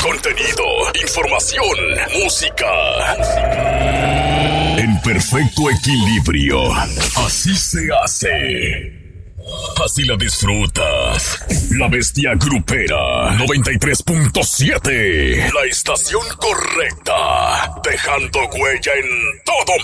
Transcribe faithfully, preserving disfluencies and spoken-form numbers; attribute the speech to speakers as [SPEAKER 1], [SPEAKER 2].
[SPEAKER 1] contenido, información, música. En perfecto equilibrio. Así se hace. Así la disfrutas. La Bestia Grupera noventa y tres punto siete. La estación correcta. Dejando huella en todo